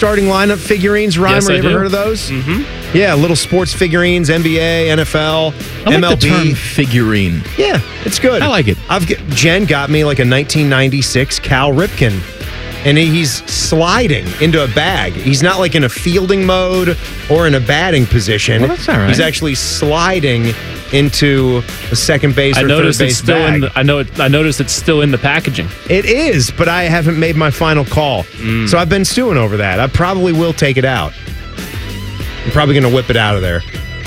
starting lineup figurines, Reimer? Yes, I you ever do. heard of those? Mm-hmm. Yeah, little sports figurines, NBA, NFL, I like MLB. the term figurine. Yeah, it's good. I like it. Jen got me like a 1996 Cal Ripken, and he's sliding into a bag. He's not like in a fielding mode or in a batting position. Well, that's all right. He's actually sliding into the second base or third noticed base it's still bag. I noticed it's still in the packaging. It is, but I haven't made my final call. So I've been stewing over that. I probably will take it out. I'm probably going to whip it out of there.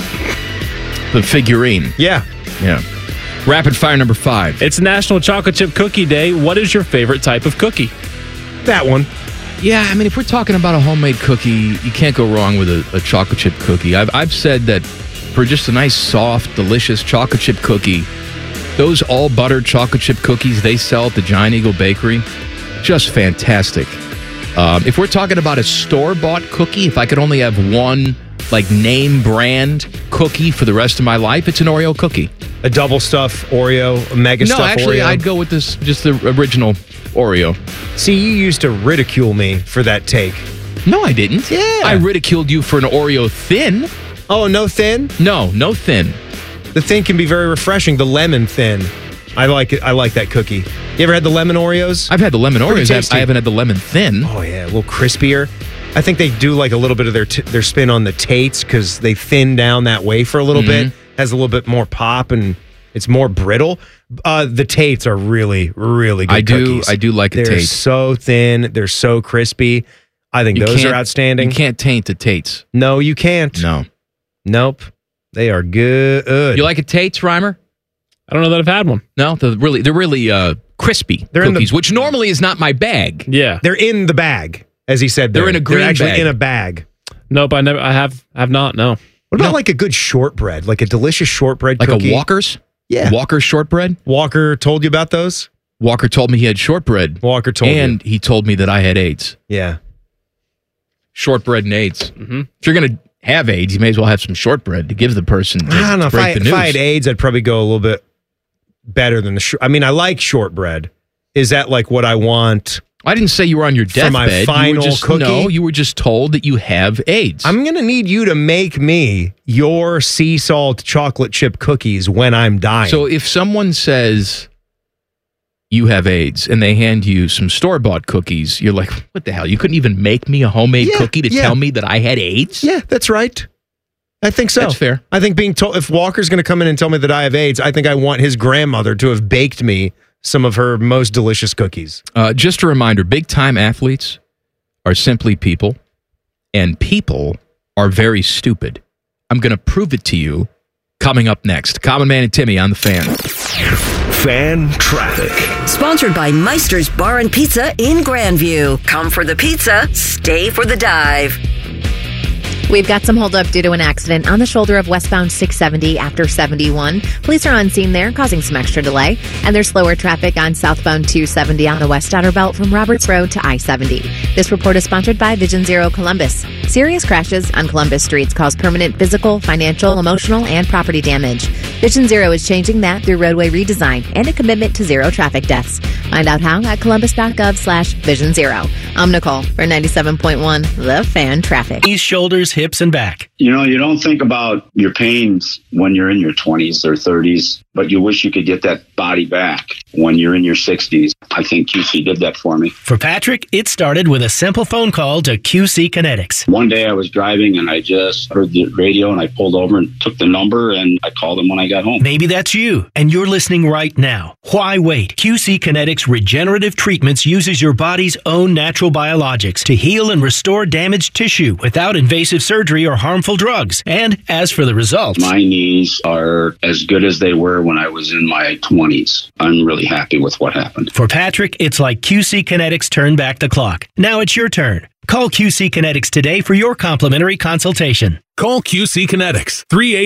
The figurine. Yeah. Yeah. Rapid fire number 5. It's National Chocolate Chip Cookie Day. What is your favorite type of cookie? That one. Yeah, I mean, if we're talking about a homemade cookie, you can't go wrong with a chocolate chip cookie. I've said that for just a nice, soft, delicious chocolate chip cookie, those all butter chocolate chip cookies they sell at the Giant Eagle Bakery, just fantastic. If we're talking about a store-bought cookie, if I could only have one like name brand cookie for the rest of my life, it's an Oreo cookie. A double stuff Oreo, a mega stuff Oreo. No, actually, I'd go with just the original Oreo. See, you used to ridicule me for that take. No, I didn't. Yeah. I ridiculed you for an Oreo thin. Oh, no thin? No thin. The thin can be very refreshing. The lemon thin. I like it. I like that cookie. You ever had the lemon Oreos? I've had the lemon Pretty Oreos. tasty. I haven't had the lemon thin. Oh, yeah. A little crispier. I think they do like a little bit of their spin on the Tates because they thin down that wafer a little bit. Has a little bit more pop and it's more brittle. The Tates are really, really good cookies. I do like a They're Tate. so thin. They're so crispy. I think those are outstanding. You can't taint the Tates. No, you can't. No. Nope. They are good. You like a Tate's, Reimer? I don't know that I've had one. No, they're really crispy cookies, which normally is not my bag. Yeah. They're in the bag, as he said. They're in a green They're actually bag. in a bag. Nope, I have not, no. What about like a good shortbread, like a delicious shortbread Like cookie? a Walker's? Yeah. Walker's shortbread? Walker told you about those? Walker told me he had shortbread. Walker told And he told me that I had AIDS. Yeah. Shortbread and AIDS. Mm-hmm. If you're going to have AIDS, you may as well have some shortbread to give the person to I don't know. break the news. If I had AIDS, I'd probably go a little bit better than the I mean, I like shortbread. Is that like what I want? I didn't say you were on your deathbed. For my final cookie? No, you were just told that you have AIDS. I'm going to need you to make me your sea salt chocolate chip cookies when I'm dying. So if someone says you have AIDS and they hand you some store-bought cookies, you're like, what the hell? You couldn't even make me a homemade cookie to tell me that I had AIDS? Yeah, that's right. I think so. That's fair. I think being told, if Walker's going to come in and tell me that I have AIDS, I think I want his grandmother to have baked me some of her most delicious cookies. Just a reminder, big-time athletes are simply people, and people are very stupid. I'm going to prove it to you coming up next. Common Man and Timmy on The Fan. Fan Traffic. Sponsored by Meister's Bar and Pizza in Grandview. Come for the pizza, stay for the dive. We've got some holdup due to an accident on the shoulder of westbound 670 after 71. Police are on scene there, causing some extra delay. And there's slower traffic on southbound 270 on the West Outer Belt from Roberts Road to I-70. This report is sponsored by Vision Zero Columbus. Serious crashes on Columbus streets cause permanent physical, financial, emotional, and property damage. Vision Zero is changing that through roadway redesign and a commitment to zero traffic deaths. Find out how at columbus.gov/Vision Zero. I'm Nicole for 97.1 The Fan Traffic. Knees, shoulders, hips, and back. You know, you don't think about your pains when you're in your 20s or 30s, but you wish you could get that body back when you're in your 60s. I think QC did that for me. For Patrick, it started with a simple phone call to QC Kinetics. One day I was driving and I just heard the radio and I pulled over and took the number and I called them when I got home. Maybe that's you, and you're listening right now. Why wait? QC Kinetics Regenerative Treatments uses your body's own natural biologics to heal and restore damaged tissue without invasive surgery or harmful drugs. And as for the results, my knees are as good as they were when I was in my 20s. I'm really happy with what happened. For Patrick, it's like QC Kinetics turned back the clock. Now it's your turn. Call QC Kinetics today for your complimentary consultation. Call QC Kinetics,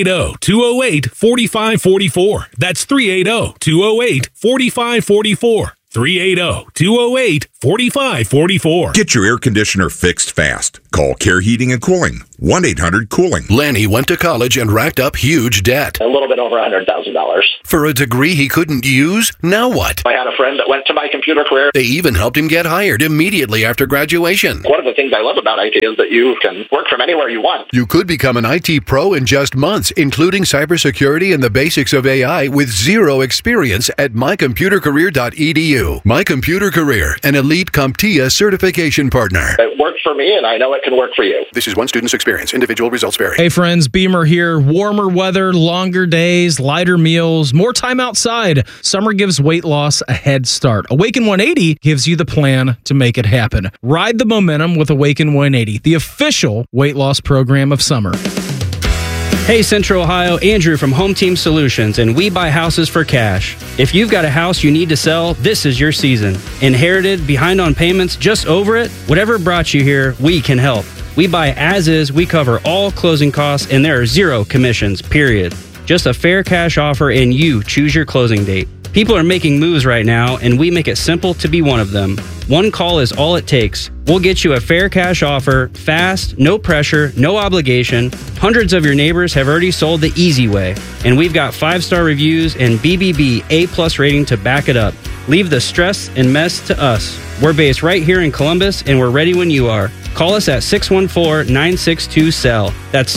380-208-4544. That's 380-208-4544. 380-208-4544. 4544. Get your air conditioner fixed fast. Call Care Heating and Cooling. 1-800-COOLING. Lanny went to college and racked up huge debt. A little bit over $100,000. For a degree he couldn't use? Now what? I had a friend that went to My Computer Career. They even helped him get hired immediately after graduation. One of the things I love about IT is that you can work from anywhere you want. You could become an IT pro in just months, including cybersecurity and the basics of AI with zero experience at mycomputercareer.edu. My Computer Career, an elite CompTIA certification partner. It worked for me, and I know it can work for you. This is one student's experience. Individual results vary. Hey friends, Beamer here. Warmer weather, longer days, lighter meals, more time outside. Summer gives weight loss a head start. Awaken 180 gives you the plan to make it happen. Ride the momentum with Awaken 180, the official weight loss program of summer. Hey Central Ohio, Andrew from Home Team Solutions, and we buy houses for cash. If you've got a house you need to sell, this is your season. Inherited, behind on payments, just over it? Whatever brought you here, we can help. We buy as is, we cover all closing costs, and there are zero commissions, period. Just a fair cash offer and you choose your closing date. People are making moves right now, and we make it simple to be one of them. One call is all it takes. We'll get you a fair cash offer, fast, no pressure, no obligation. Hundreds of your neighbors have already sold the easy way, and we've got 5-star reviews and BBB A+ rating to back it up. Leave the stress and mess to us. We're based right here in Columbus, and we're ready when you are. Call us at 614-962-SELL. That's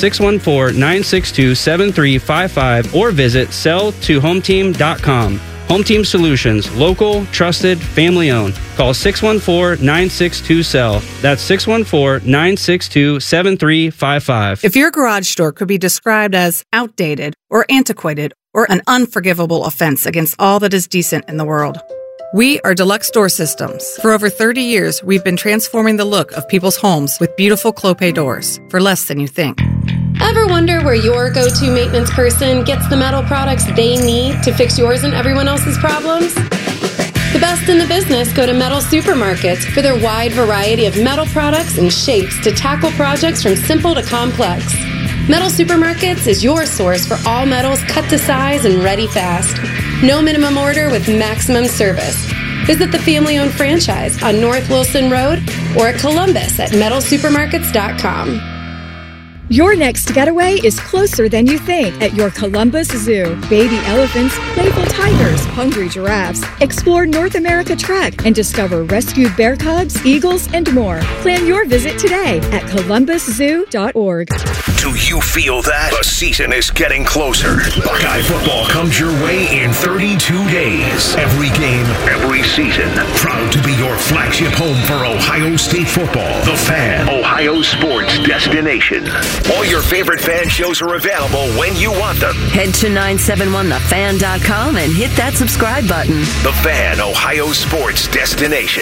614-962-7355, or visit selltohometeam.com. Home Team Solutions, local, trusted, family-owned. Call 614-962-SELL. That's 614-962-7355. If your garage door could be described as outdated or antiquated or an unforgivable offense against all that is decent in the world, we are Deluxe Door Systems. For over 30 years, we've been transforming the look of people's homes with beautiful Clopay doors for less than you think. Ever wonder where your go-to maintenance person gets the metal products they need to fix yours and everyone else's problems? The best in the business go to Metal Supermarkets for their wide variety of metal products and shapes to tackle projects from simple to complex. Metal Supermarkets is your source for all metals cut to size and ready fast. No minimum order with maximum service. Visit the family-owned franchise on North Wilson Road or at Columbus at metalsupermarkets.com. Your next getaway is closer than you think at your Columbus Zoo. Baby elephants, playful tigers, hungry giraffes. Explore North America Trek and discover rescued bear cubs, eagles, and more. Plan your visit today at columbuszoo.org. Do you feel that? The season is getting closer. Buckeye football comes your way in 32 days. Every game, every season. Proud to be your flagship home for Ohio State football. The Fan, Ohio sports destination. All your favorite fan shows are available when you want them. Head to 971thefan.com and hit that subscribe button. The Fan, Ohio sports destination.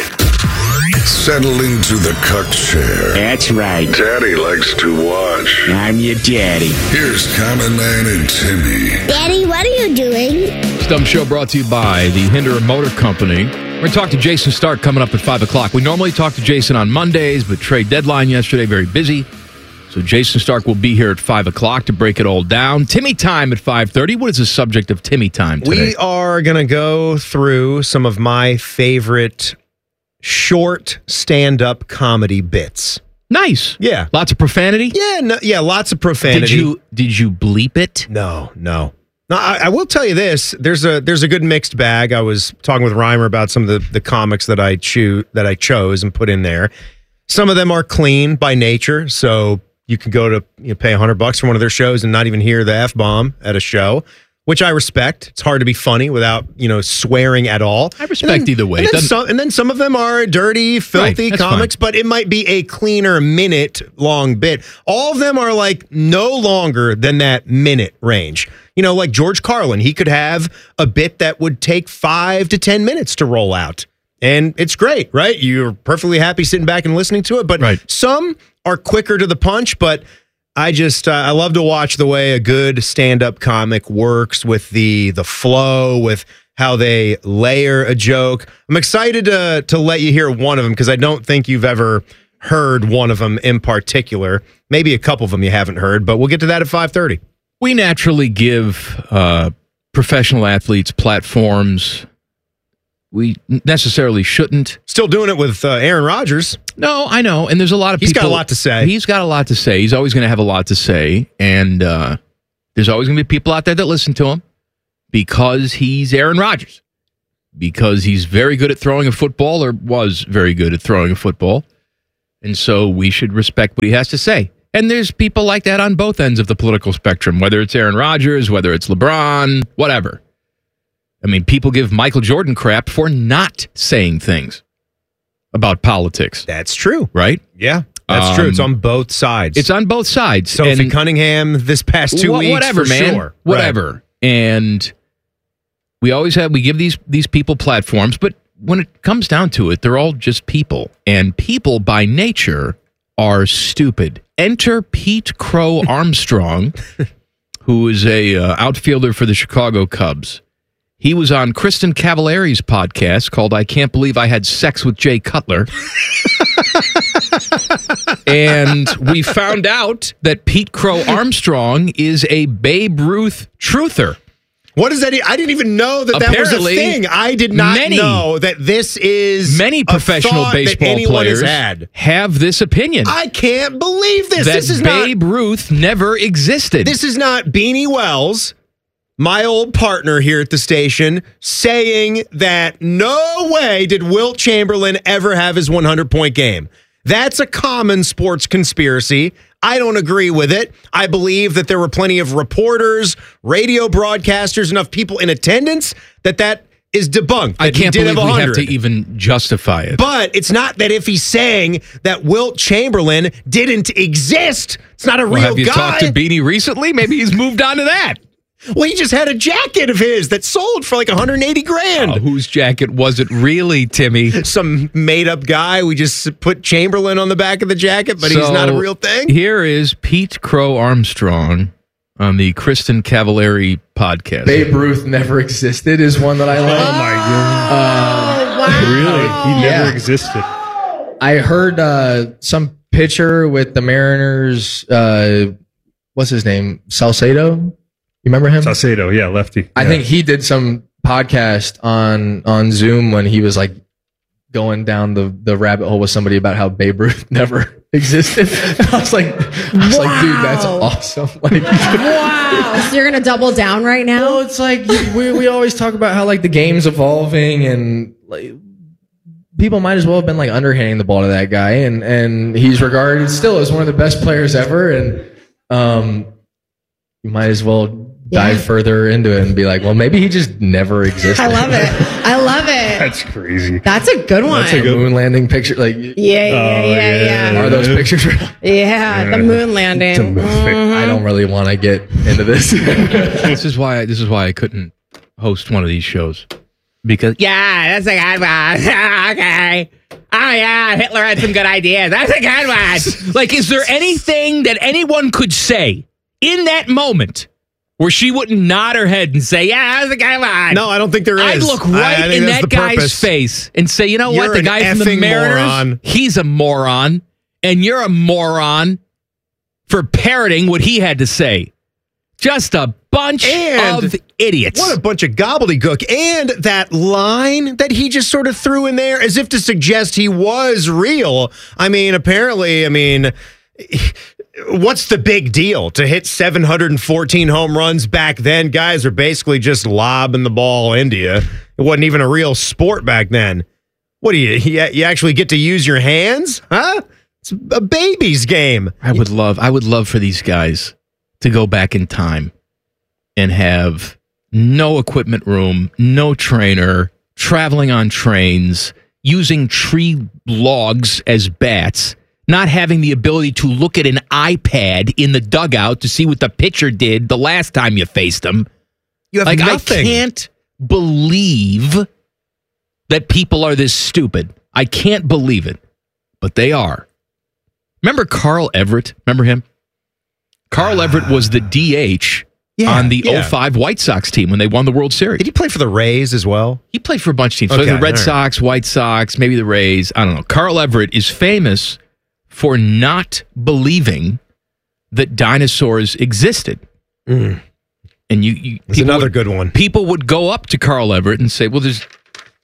Settle into the cuck chair. That's right. Daddy likes to watch. I'm your daddy. Here's Common Man and Timmy. Daddy, what are you doing? Stump Show brought to you by the Hinderer Motor Company. We're going to talk to Jason Stark coming up at 5 o'clock. We normally talk to Jason on Mondays, but trade deadline yesterday, very busy. So Jason Stark will be here at 5 o'clock to break it all down. Timmy Time at 5:30. What is the subject of Timmy Time today? We are going to go through some of my favorite short stand-up comedy bits. Nice. Yeah. Lots of profanity? Yeah, lots of profanity. Did you bleep it? No. Now, I will tell you this. There's a good mixed bag. I was talking with Reimer about some of the comics that I chose and put in there. Some of them are clean by nature, so you can go to pay $100 for one of their shows and not even hear the F-bomb at a show, which I respect. It's hard to be funny without swearing at all. I respect either way. And then some of them are dirty, filthy comics, but it might be a cleaner minute-long bit. All of them are like no longer than that minute range. Like George Carlin, he could have a bit that would take 5 to 10 minutes to roll out. And it's great, right? You're perfectly happy sitting back and listening to it. But some are quicker to the punch, but I love to watch the way a good stand-up comic works with the flow, with how they layer a joke. I'm excited to let you hear one of them because I don't think you've ever heard one of them in particular. Maybe a couple of them you haven't heard, but we'll get to that at 5:30. We naturally give professional athletes platforms we necessarily shouldn't. Still doing it with Aaron Rodgers. No, I know. And there's a lot of He's people. got a lot to say. He's got a lot to say. He's always going to have a lot to say. And there's always going to be people out there that listen to him because he's Aaron Rodgers. Because he's very good at throwing a football, or was very good at throwing a football. And so we should respect what he has to say. And there's people like that on both ends of the political spectrum, whether it's Aaron Rodgers, whether it's LeBron, whatever. I mean, people give Michael Jordan crap for not saying things about politics. That's true. Right? Yeah, that's true. It's on both sides. It's on both sides. Sophie Cunningham this past 2 weeks, whatever, for man. sure. Whatever. Right. And we give these people platforms, but when it comes down to it, they're all just people. And people by nature are stupid. Enter Pete Crow Armstrong, who is a outfielder for the Chicago Cubs. He was on Kristen Cavallari's podcast called I Can't Believe I Had Sex with Jay Cutler. And we found out that Pete Crow Armstrong is a Babe Ruth truther. What is that? I didn't even know that was a thing. I did not know that this is many professional baseball players have this opinion. I can't believe this. That This is Babe Ruth never existed. This is not Beanie Wells, my old partner here at the station, saying that no way did Wilt Chamberlain ever have his 100-point game. That's a common sports conspiracy. I don't agree with it. I believe that there were plenty of reporters, radio broadcasters, enough people in attendance that is debunked. I can't believe we have to even justify it. But it's not that if he's saying that Wilt Chamberlain didn't exist, it's not a real guy. Have you talked to Beanie recently? Maybe he's moved on to that. Well, he just had a jacket of his that sold for like $180,000. Whose jacket was it really, Timmy? Some made-up guy. We just put Chamberlain on the back of the jacket, but he's not a real thing. Here is Pete Crow Armstrong on the Kristen Cavallari podcast. Babe Ruth never existed is one that I like. Oh, my goodness. Wow. Really? He never existed. I heard some pitcher with the Mariners, what's his name? Salcedo? You remember him? Salcedo, yeah, lefty. I think he did some podcast on Zoom when he was like going down the rabbit hole with somebody about how Babe Ruth never existed. I was like, dude, that's awesome. Like, wow. So you're gonna double down right now? Well, it's like we always talk about how like the game's evolving and like people might as well have been like underhanding the ball to that guy, and he's regarded still as one of the best players ever, and you might as well dive further into it and be like, well, maybe he just never existed. I love it. That's crazy. That's a good one. That's a good moon landing picture. Like, yeah. Are those pictures real? Yeah, the moon landing. I don't really want to get into this. This is why I couldn't host one of these shows. Because that's a good one. Okay. Oh, yeah, Hitler had some good ideas. That's a good one. Like, is there anything that anyone could say in that moment where she wouldn't nod her head and say, yeah, that's a good one? No, I don't think there is. I'd look right in that guy's face and say, you know what? The guy from the Mariners, he's a moron, and you're a moron for parroting what he had to say. Just a bunch of idiots. What a bunch of gobbledygook. And that line that he just sort of threw in there as if to suggest he was real. Apparently, what's the big deal to hit 714 home runs back then? Guys are basically just lobbing the ball into you. It wasn't even a real sport back then. What do you actually get to use your hands? Huh? It's a baby's game. I would love for these guys to go back in time and have no equipment room, no trainer, traveling on trains, using tree logs as bats, not having the ability to look at an iPad in the dugout to see what the pitcher did the last time you faced him. You have nothing. I can't believe that people are this stupid. I can't believe it, but they are. Remember Carl Everett? Remember him? Carl Everett was the DH on the 05 White Sox team when they won the World Series. Did he play for the Rays as well? He played for a bunch of teams. Okay, so the Red Sox, White Sox, maybe the Rays. I don't know. Carl Everett is famous for not believing that dinosaurs existed. Mm. And It's another good one. People would go up to Carl Everett and say, well, there's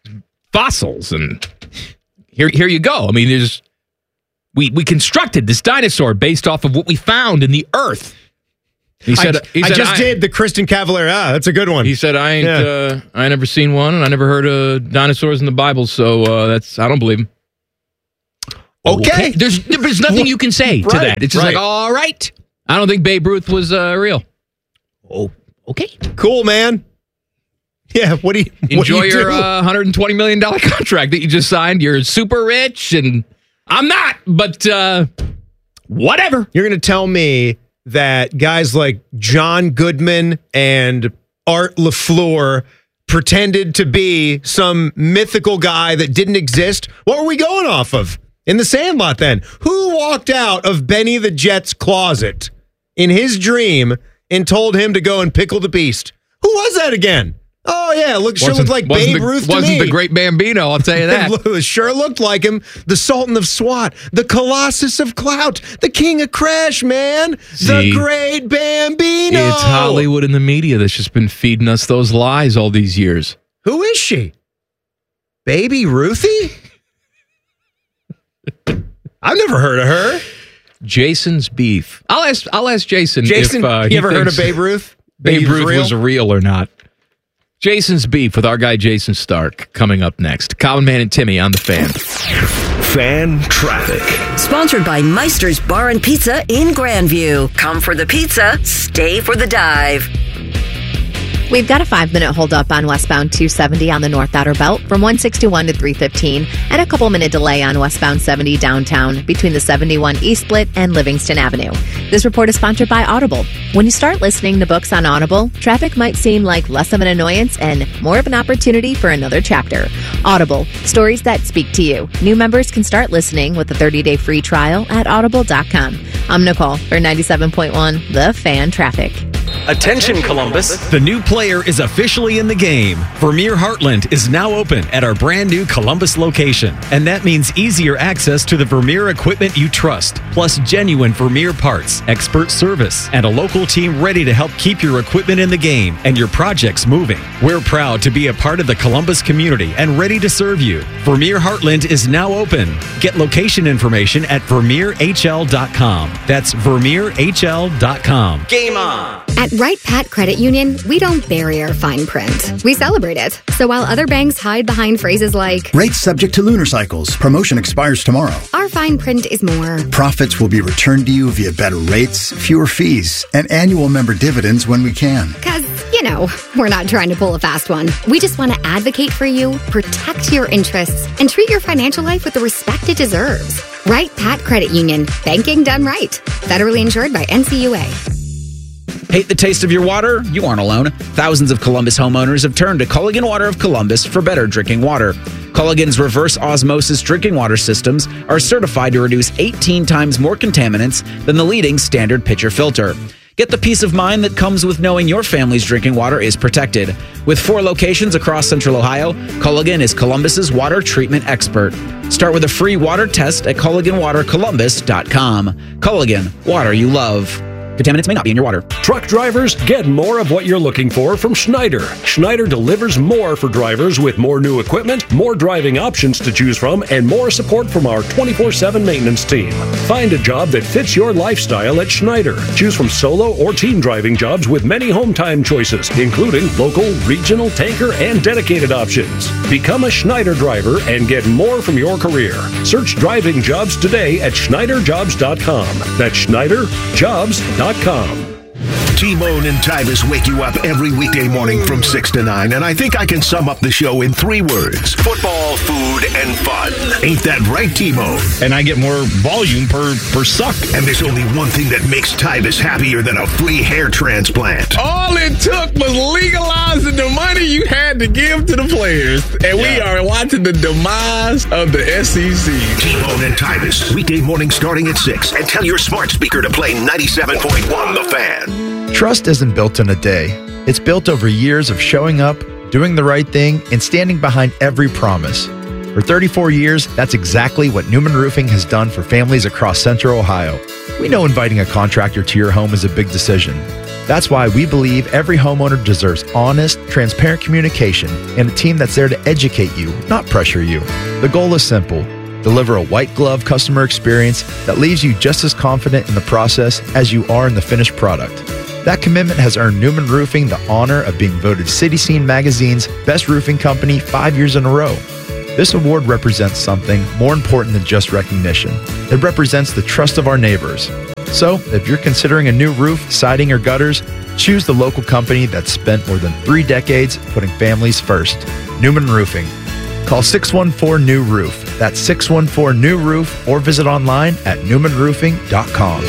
fossils, and here you go. I mean, we constructed this dinosaur based off of what we found in the earth. He said, I just did the Kristen Cavallari. That's a good one. He said, I never seen one, and I never heard of dinosaurs in the Bible, so I don't believe him. Okay. There's nothing you can say to that. It's just like, all right. I don't think Babe Ruth was real. Oh, okay. Cool, man. Yeah, what do you enjoy your $120 million contract that you just signed? You're super rich, and I'm not, but whatever. You're going to tell me that guys like John Goodman and Art LaFleur pretended to be some mythical guy that didn't exist? What were we going off of in the Sandlot then? Who walked out of Benny the Jet's closet in his dream and told him to go and pickle the beast? Who was that again? Oh, yeah, sure looked like Babe Ruth to me. Wasn't the Great Bambino, I'll tell you that. It sure looked like him. The Sultan of SWAT, the Colossus of Clout, the King of Crash, man. The Great Bambino. It's Hollywood and the media that's just been feeding us those lies all these years. Who is she? Baby Ruthie? I've never heard of her. Jason's Beef. I'll ask Jason. Jason, if you ever heard of Babe Ruth? Babe Ruth was real or not. Jason's Beef with our guy Jason Stark coming up next. Common Man and Timmy on the Fan. Fan Traffic. Sponsored by Meister's Bar and Pizza in Grandview. Come for the pizza, stay for the dive. We've got a 5-minute holdup on westbound 270 on the North Outer Belt from 161 to 315, and a couple-minute delay on westbound 70 downtown between the 71 East Split and Livingston Avenue. This report is sponsored by Audible. When you start listening to books on Audible, traffic might seem like less of an annoyance and more of an opportunity for another chapter. Audible, stories that speak to you. New members can start listening with a 30-day free trial at audible.com. I'm Nicole for 97.1 The Fan Traffic. Attention, Columbus. The new player is officially in the game. Vermeer Heartland is now open at our brand new Columbus location. And that means easier access to the Vermeer equipment you trust, plus genuine Vermeer parts, expert service, and a local team ready to help keep your equipment in the game and your projects moving. We're proud to be a part of the Columbus community and ready to serve you. Vermeer Heartland is now open. Get location information at VermeerHL.com. That's VermeerHL.com. Game on! At Wright Pat Credit Union, we don't bury our fine print. We celebrate it. So while other banks hide behind phrases like, rates subject to lunar cycles, promotion expires tomorrow, our fine print is more, profits will be returned to you via better rates, fewer fees, and annual member dividends when we can. Because, we're not trying to pull a fast one. We just want to advocate for you, protect your interests, and treat your financial life with the respect it deserves. Wright Pat Credit Union. Banking done right. Federally insured by NCUA. Hate the taste of your water? You aren't alone. Thousands of Columbus homeowners have turned to Culligan Water of Columbus for better drinking water. Culligan's reverse osmosis drinking water systems are certified to reduce 18 times more contaminants than the leading standard pitcher filter. Get the peace of mind that comes with knowing your family's drinking water is protected. With 4 locations across Central Ohio, Culligan is Columbus's water treatment expert. Start with a free water test at CulliganWaterColumbus.com. Culligan, water you love. Contaminants may not be in your water. Truck drivers, get more of what you're looking for from Schneider. Schneider delivers more for drivers with more new equipment, more driving options to choose from, and more support from our 24/7 maintenance team. Find a job that fits your lifestyle at Schneider. Choose from solo or team driving jobs with many home time choices, including local, regional, tanker, and dedicated options. Become a Schneider driver and get more from your career. Search driving jobs today at SchneiderJobs.com. That's SchneiderJobs.com. T-Bone and Tyvis wake you up every weekday morning from 6 to 9, and I think I can sum up the show in 3 words. Football, food, and fun. Ain't that right, T-Bone? And I get more volume per suck. And there's only one thing that makes Tyvis happier than a free hair transplant. All it took was legalizing the money you had to give to the players. And we are watching the demise of the SEC. T-Bone and Tyvis, weekday morning starting at 6. And tell your smart speaker to play 97.1 The Fan. Trust isn't built in a day. It's built over years of showing up, doing the right thing, and standing behind every promise. For 34 years, that's exactly what Newman Roofing has done for families across Central Ohio. We know inviting a contractor to your home is a big decision. That's why we believe every homeowner deserves honest, transparent communication and a team that's there to educate you, not pressure you. The goal is simple: deliver a white glove customer experience that leaves you just as confident in the process as you are in the finished product. That commitment has earned Newman Roofing the honor of being voted City Scene Magazine's best roofing company 5 years in a row. This award represents something more important than just recognition. It represents the trust of our neighbors. So, if you're considering a new roof, siding, or gutters, choose the local company that's spent more than 3 decades putting families first. Newman Roofing. Call 614-NEW-ROOF. That's 614-NEW-ROOF, or visit online at newmanroofing.com.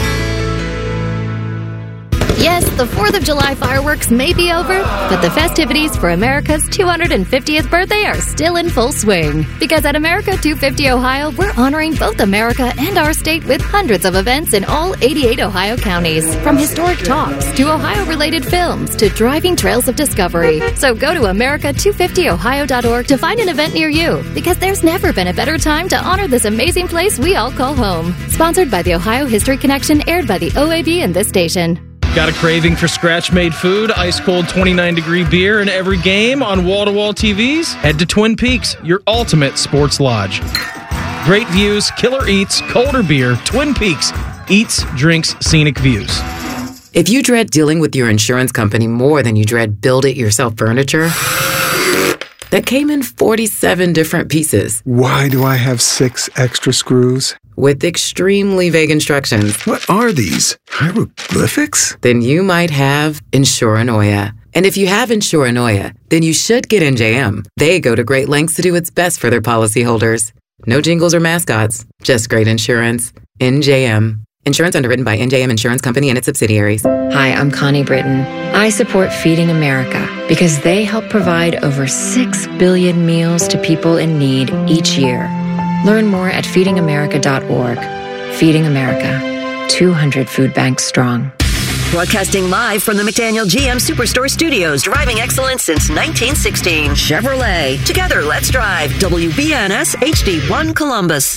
Yes, the 4th of July fireworks may be over, but the festivities for America's 250th birthday are still in full swing. Because at America 250 Ohio, we're honoring both America and our state with hundreds of events in all 88 Ohio counties. From historic talks to Ohio-related films to driving trails of discovery. So go to america250ohio.org to find an event near you, because there's never been a better time to honor this amazing place we all call home. Sponsored by the Ohio History Connection, aired by the OAB and this station. Got a craving for scratch-made food, ice-cold 29-degree beer, and every game on wall-to-wall TVs? Head to Twin Peaks, your ultimate sports lodge. Great views, killer eats, colder beer. Twin Peaks. Eats, drinks, scenic views. If you dread dealing with your insurance company more than you dread build-it-yourself furniture, that came in 47 different pieces. Why do I have 6 extra screws? With extremely vague instructions. What are these? Hieroglyphics? Then you might have Insuranoia. And if you have Insuranoia, then you should get NJM. They go to great lengths to do what's best for their policyholders. No jingles or mascots, just great insurance. NJM. Insurance underwritten by NJM Insurance Company and its subsidiaries. Hi, I'm Connie Britton. I support Feeding America because they help provide over 6 billion meals to people in need each year. Learn more at feedingamerica.org. Feeding America, 200 food banks strong. Broadcasting live from the McDaniel GM Superstore Studios, driving excellence since 1916. Chevrolet. Together, let's drive. WBNS HD1 Columbus.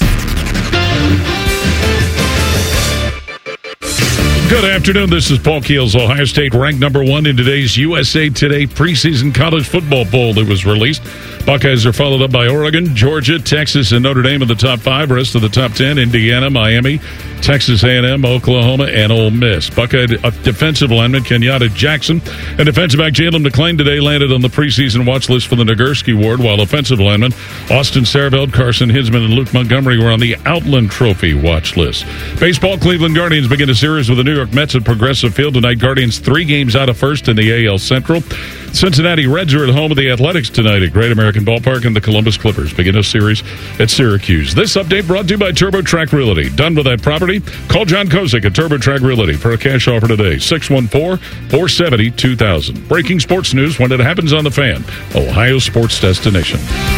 Good afternoon. This is Paul Keels. Ohio State ranked number 1 in today's USA Today preseason college football poll that was released. Buckeyes are followed up by Oregon, Georgia, Texas, and Notre Dame in the top 5. Rest of the top 10, Indiana, Miami, Texas A&M, Oklahoma, and Ole Miss. Buckeye defensive lineman Kenyatta Jackson and defensive back Jalen McClain today landed on the preseason watch list for the Nagurski Award, while offensive linemen Austin Sarveld, Carson Hinsman, and Luke Montgomery were on the Outland Trophy watch list. Baseball, Cleveland Guardians begin a series with the New York Mets at Progressive Field tonight. Guardians 3 games out of first in the AL Central. Cincinnati Reds are at home with the Athletics tonight at Great American Ballpark, and the Columbus Clippers begin a series at Syracuse. This update brought to you by TurboTrack Realty. Done with that property? Call John Kozik at TurboTrack Realty for a cash offer today. 614-470-2000. Breaking sports news when it happens on The Fan, Ohio sports destination.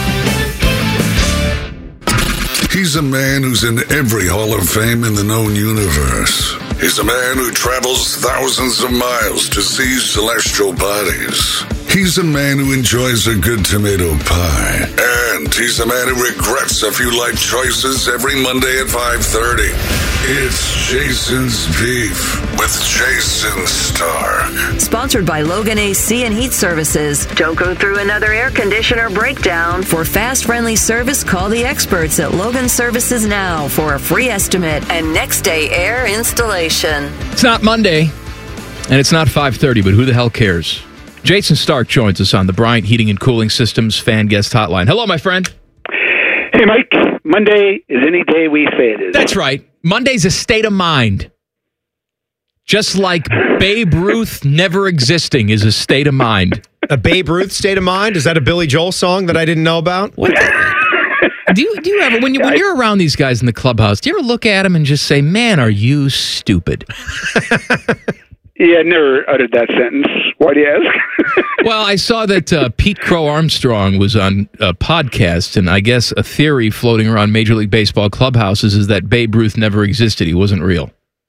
He's a man who's in every Hall of Fame in the known universe. He's a man who travels thousands of miles to see celestial bodies. He's a man who enjoys a good tomato pie. And he's a man who regrets a few life choices every Monday at 5:30. It's Jason's Beef with Jason Stark. Sponsored by Logan AC and Heat Services. Don't go through another air conditioner breakdown. For fast, friendly service, call the experts at Logan Services now for a free estimate and next day air installation. It's not Monday, and it's not 5:30, but who the hell cares? Jason Stark joins us on the Bryant Heating and Cooling Systems fan guest hotline. Hello, my friend. Hey, Mike. Monday is any day we say it is. That's right. Monday's a state of mind. Just like Babe Ruth never existing is a state of mind. A Babe Ruth state of mind? Is that a Billy Joel song that I didn't know about? What? Do you ever, when you're around these guys in the clubhouse, do you ever look at them and just say, man, are you stupid? Yeah, I never uttered that sentence. Why do you ask? Well, I saw that Pete Crow Armstrong was on a podcast, and I guess a theory floating around Major League Baseball clubhouses is that Babe Ruth never existed. He wasn't real.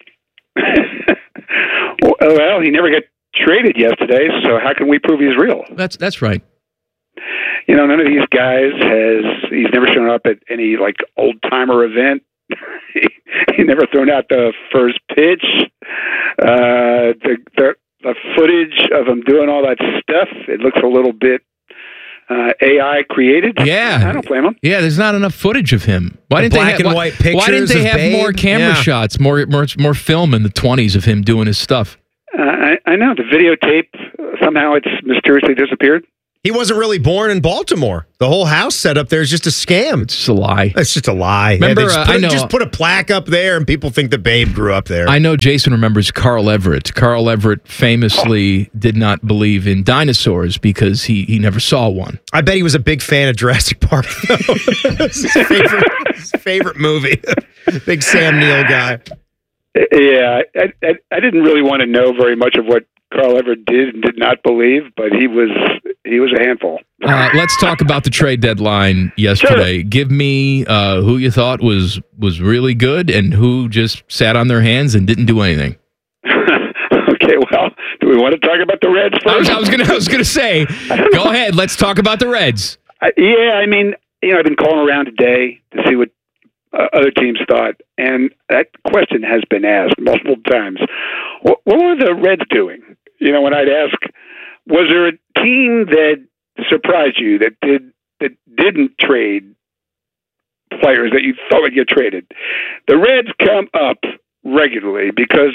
Well, he never got traded yesterday, so how can we prove he's real? That's right. You know, none of these guys he's never shown up at any, like, old-timer event. He never thrown out the first pitch. The footage of him doing all that stuff. It looks a little bit AI created. Yeah, I don't blame him. Yeah, there's not enough footage of him. Why didn't black they have, and white pictures? Why didn't they of have Babe? more camera shots, more film in the 20s of him doing his stuff? I know the videotape somehow it's mysteriously disappeared. He wasn't really born in Baltimore. The whole house set up there is just a scam. It's just a lie. It's just a lie. Remember, they just put a plaque up there, and people think that Babe grew up there. I know Jason remembers Carl Everett. Carl Everett famously did not believe in dinosaurs because he never saw one. I bet he was a big fan of Jurassic Park. His favorite movie. Big Sam Neill guy. Yeah, I didn't really want to know very much of what Carl Everett did and did not believe, but he was a handful. Let's talk about the trade deadline yesterday. Sure. Give me who you thought was really good and who just sat on their hands and didn't do anything. Okay, well, do we want to talk about the Reds first? I was gonna say, go ahead. Let's talk about the Reds. Yeah, I mean, I've been calling around today to see what other teams thought, and that question has been asked multiple times. What were the Reds doing? When I'd ask, was there a team that surprised you that didn't trade players that you thought would get traded? The Reds come up regularly because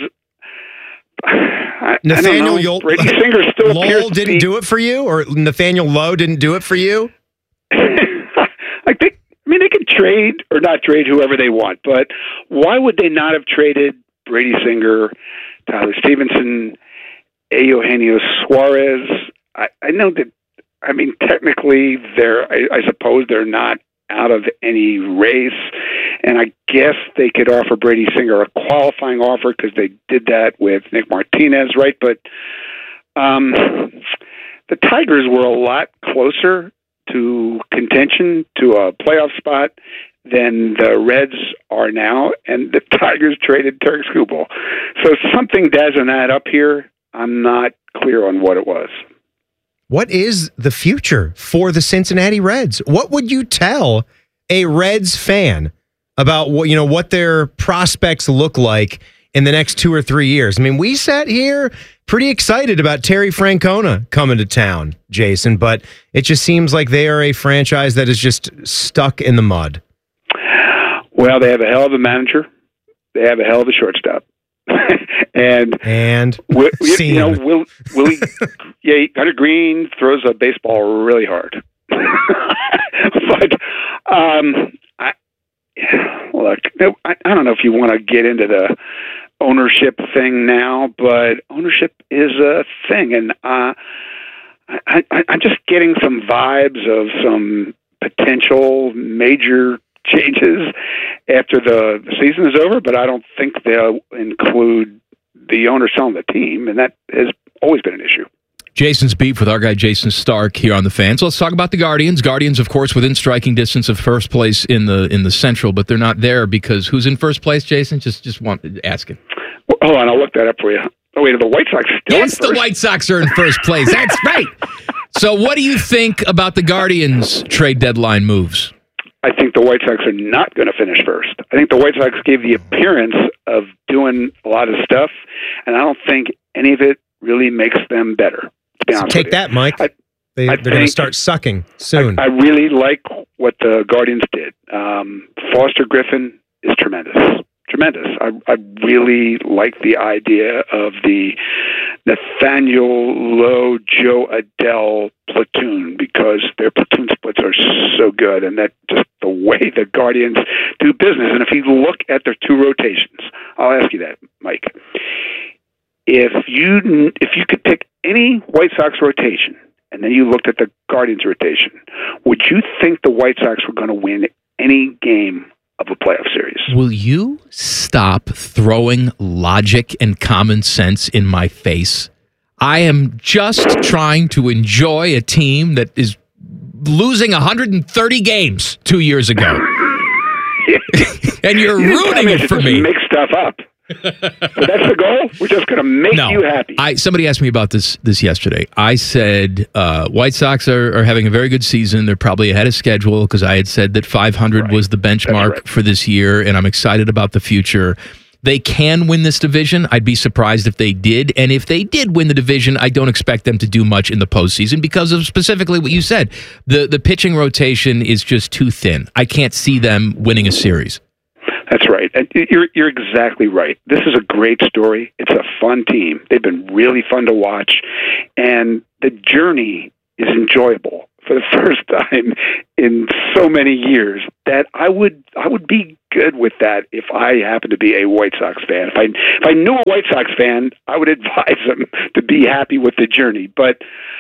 Nathaniel Brady Singer still Lowell didn't do it for you, or Nathaniel Lowe didn't do it for you. They could trade or not trade whoever they want, but why would they not have traded Brady Singer, Tyler Stevenson, Eugenio Suarez? I know that. Technically, I suppose they're not out of any race, and I guess they could offer Brady Singer a qualifying offer because they did that with Nick Martinez, right? But the Tigers were a lot closer to contention, to a playoff spot, than the Reds are now, and the Tigers traded Tarek Skubal. So something doesn't add up here. I'm not clear on what it was. What is the future for the Cincinnati Reds? What would you tell a Reds fan about what their prospects look like in the next 2 or 3 years? We sat here pretty excited about Terry Francona coming to town, Jason, but it just seems like they are a franchise that is just stuck in the mud. Well, they have a hell of a manager. They have a hell of a shortstop. and Willie Hunter Green throws a baseball really hard. But look, I don't know if you want to get into the ownership thing now, but ownership is a thing, and I'm just getting some vibes of some potential major changes after the season is over, but I don't think they'll include the owner selling the team, and that has always been an issue. Jason's beat with our guy Jason Stark here on the Fans. Let's talk about the Guardians. Guardians, of course, within striking distance of first place in the Central, but they're not there because who's in first place, Jason? Just asking. Well, hold on, I'll look that up for you. Oh, wait, are the White Sox still Yes, the White Sox are in first place. That's right. So what do you think about the Guardians' trade deadline moves? I think the White Sox are not going to finish first. I think the White Sox gave the appearance of doing a lot of stuff, and I don't think any of it really makes them better. To be honest Take with you. that, Mike. They're going to start sucking soon. I really like what the Guardians did. Foster Griffin is tremendous. I really like the idea of the Nathaniel Lowe, Joe Adele platoon because their platoon splits are so good, and that just the way the Guardians do business. And if you look at their two rotations, I'll ask you that, Mike. If you could pick any White Sox rotation, and then you looked at the Guardians rotation, would you think the White Sox were going to win any game of a playoff series? Will you stop throwing logic and common sense in my face? I am just trying to enjoy a team that is losing 130 games 2 years ago. And you're ruining it for me. Make stuff up. So that's the goal? We're just going to make you happy. Somebody asked me about this yesterday. I said White Sox are having a very good season. They're probably ahead of schedule because I had said that 500 was the benchmark for this year, and I'm excited about the future. They can win this division. I'd be surprised if they did. And if they did win the division, I don't expect them to do much in the postseason because of specifically what you said. The pitching rotation is just too thin. I can't see them winning a series. That's right. And you're exactly right. This is a great story. It's a fun team. They've been really fun to watch. And the journey is enjoyable for the first time in so many years that I would be good with that if I happen to be a White Sox fan. If I knew a White Sox fan, I would advise them to be happy with the journey. But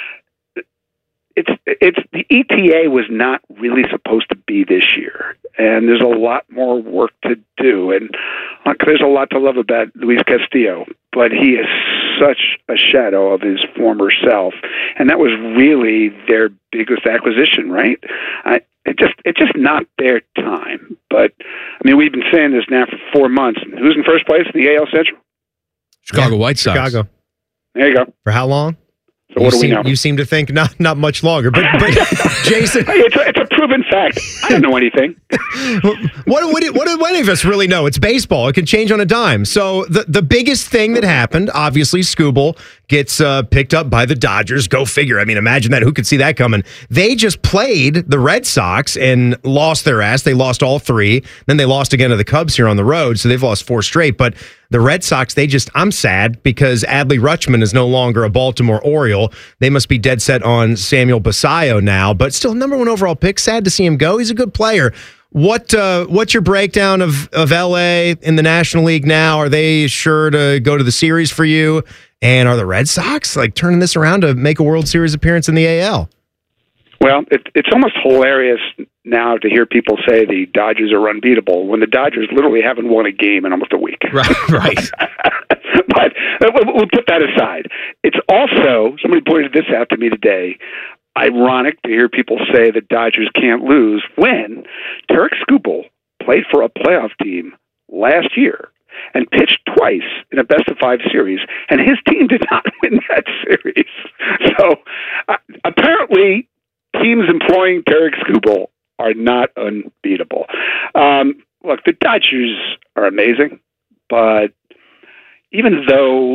it's the ETA was not really supposed to be this year, and there's a lot more work to do. And there's a lot to love about Luis Castillo, but he is such a shadow of his former self, and that was really their biggest acquisition, right? It's just not their time. But I mean, we've been saying this now for 4 months. Who's in first place in the AL Central? Chicago White Sox. Chicago. There you go. For how long? So what do we know? You seem to think not much longer, but Jason, it's a proven fact. I don't know anything. What do any of us really know? It's baseball. It can change on a dime. So the biggest thing that happened, obviously, Skubal gets picked up by the Dodgers. Go figure. I mean, imagine that. Who could see that coming? They just played the Red Sox and lost their ass. They lost all 3. Then they lost again to the Cubs here on the road, so they've lost 4 straight. But the Red Sox, I'm sad because Adley Rutschman is no longer a Baltimore Oriole. They must be dead set on Samuel Basallo now, but still number 1 overall pick. Sad to see him go. He's a good player. What's your breakdown of LA in the National League now? Are they sure to go to the series for you? And are the Red Sox turning this around to make a World Series appearance in the AL? Well, it's almost hilarious now to hear people say the Dodgers are unbeatable when the Dodgers literally haven't won a game in almost a week. Right. But we'll put that aside. It's also, somebody pointed this out to me today, ironic to hear people say the Dodgers can't lose when Tarik Skubal played for a playoff team last year and pitched twice in a best-of-5 series, and his team did not win that series. So apparently teams employing Tarik Skubal are not unbeatable. Look, the Dodgers are amazing, but even though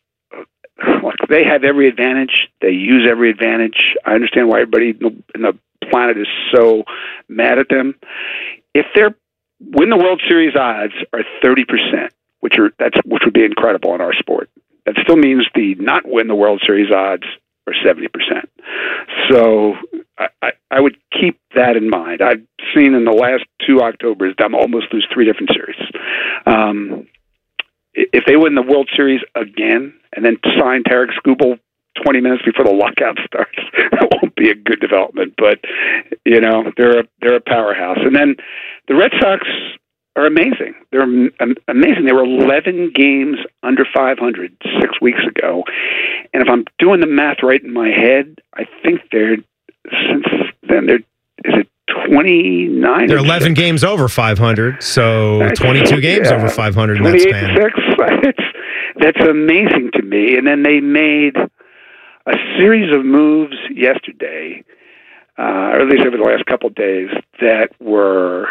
they have every advantage, they use every advantage. I understand why everybody in the planet is so mad at them. If their win the World Series odds are 30%, which would be incredible in our sport, that still means the not win the World Series odds are 70%. So I would keep that in mind. I've seen in the last 2 Octobers them almost lose 3 different series. If they win the World Series again and then sign Tarik Skubal 20 minutes before the lockout starts, that won't be a good development. But they're a powerhouse. And then the Red Sox are amazing. They're amazing. They were 11 games under 500 6 weeks ago, and if I'm doing the math right in my head, I think since then is it 29? They're 11 games over 500, so 22 games over 500 in that span. 28-6. That's amazing to me. And then they made a series of moves yesterday, or at least over the last couple of days, that were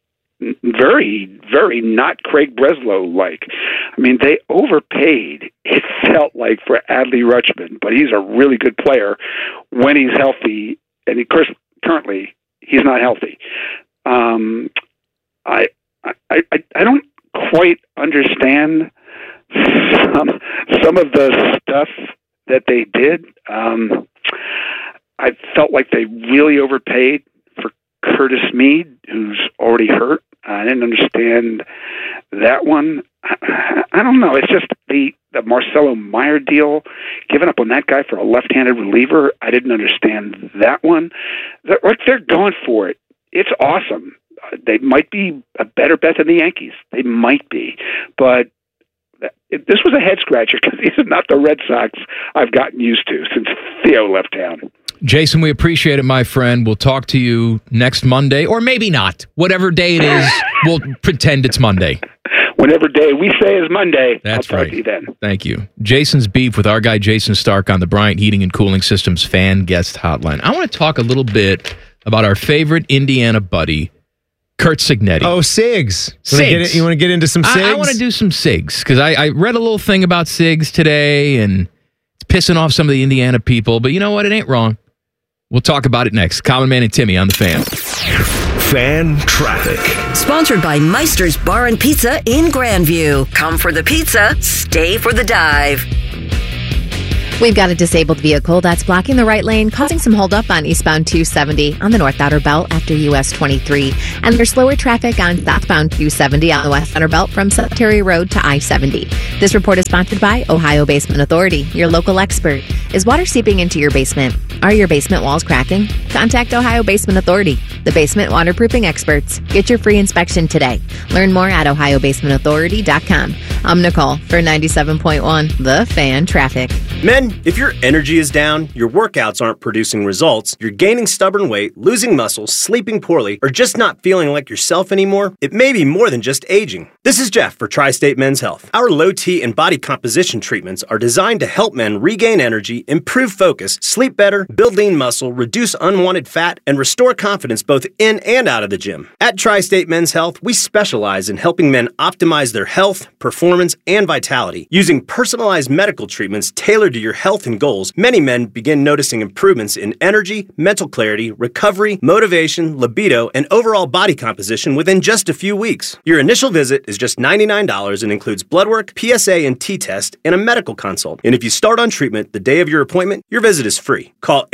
very, very not Craig Breslow-like. I mean, they overpaid, it felt like, for Adley Rutschman, but he's a really good player when he's healthy, and of course, currently, he's not healthy. I don't quite understand some of the stuff that they did. I felt like they really overpaid for Curtis Mead, who's already hurt. I didn't understand that one. I don't know. It's just the Marcelo Meyer deal, giving up on that guy for a left-handed reliever. I didn't understand that one. They're going for it. It's awesome. They might be a better bet than the Yankees. They might be. But this was a head-scratcher because these are not the Red Sox I've gotten used to since Theo left town. Jason, we appreciate it, my friend. We'll talk to you next Monday, or maybe not. Whatever day it is, we'll pretend it's Monday. Whatever day we say is Monday, That's I'll talk right. to you then. Thank you. Jason's beef with our guy Jason Stark on the Bryant Heating and Cooling Systems fan guest hotline. I want to talk a little bit about our favorite Indiana buddy, Kurt Signetti. Oh, SIGs. SIGs. You want to get into some SIGs? I want to do some SIGs because I read a little thing about SIGs today, and it's pissing off some of the Indiana people. But you know what? It ain't wrong. We'll talk about it next. Common Man and Timmy on The Fan. Fan Traffic. Sponsored by Meister's Bar and Pizza in Grandview. Come for the pizza, stay for the dive. We've got a disabled vehicle that's blocking the right lane, causing some holdup on eastbound 270 on the North Outer Belt after US 23. And there's slower traffic on southbound 270 on the West Outer Belt from Cemetery Road to I-70. This report is sponsored by Ohio Basement Authority, your local expert. Is water seeping into your basement? Are your basement walls cracking? Contact Ohio Basement Authority, the basement waterproofing experts. Get your free inspection today. Learn more at ohiobasementauthority.com. I'm Nicole for 97.1 The Fan Traffic. Men, if your energy is down, your workouts aren't producing results, you're gaining stubborn weight, losing muscle, sleeping poorly, or just not feeling like yourself anymore, it may be more than just aging. This is Jeff for Tri-State Men's Health. Our low T and body composition treatments are designed to help men regain energy, improve focus, sleep better, build lean muscle, reduce unwanted fat, and restore confidence both in and out of the gym. At Tri-State Men's Health, we specialize in helping men optimize their health, performance, and vitality. Using personalized medical treatments tailored to your health and goals, many men begin noticing improvements in energy, mental clarity, recovery, motivation, libido, and overall body composition within just a few weeks. Your initial visit is just $99 and includes blood work, PSA and T-test, and a medical consult. And if you start on treatment the day of your appointment, your visit is free. Call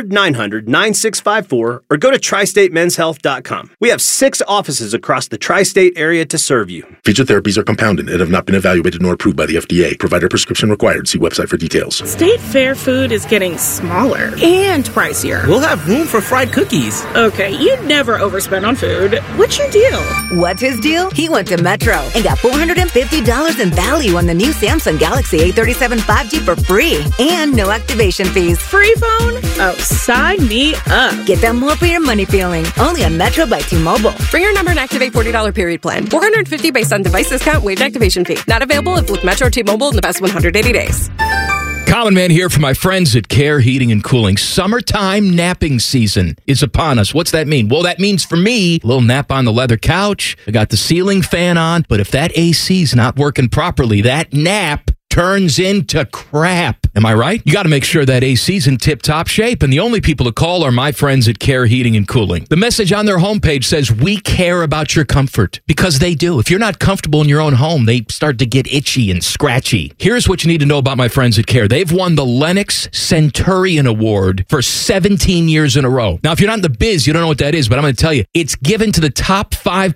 800-900-9654 or go to tristatemenshealth.com. We have 6 offices across the tri-state area to serve you. Feature therapies are compounded and have not been evaluated nor approved by the FDA. Provider prescription required. See website for details. State Fair food is getting smaller and pricier. We'll have room for fried cookies. Okay, you'd never overspend on food. What's your deal? What's his deal? He went to Metro and got $450 in value on the new Samsung Galaxy A37 5G for free and no activation fees. Free phone? Oh, sign me up. Get that more for your money feeling. Only on Metro by T-Mobile. Bring your number and activate $40 period plan. $450 based on device discount, waived activation fee. Not available if with Metro T-Mobile in the past 180 days. Common Man here for my friends at Care Heating and Cooling. Summertime napping season is upon us. What's that mean? Well, that means for me, a little nap on the leather couch. I got the ceiling fan on, but if that AC's not working properly, that nap turns into crap. Am I right? You got to make sure that AC's in tip-top shape, and the only people to call are my friends at Care Heating and Cooling. The message on their homepage says, we care about your comfort, because they do. If you're not comfortable in your own home, they start to get itchy and scratchy. Here's what you need to know about my friends at Care. They've won the Lennox Centurion Award for 17 years in a row. Now, if you're not in the biz, you don't know what that is, but I'm going to tell you, it's given to the top